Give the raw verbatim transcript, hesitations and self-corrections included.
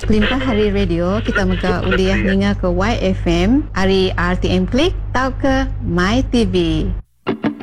Kelimpah hari radio kita mega uliah ninga ke Y F M, hari R T M Klik, tau ke My T V.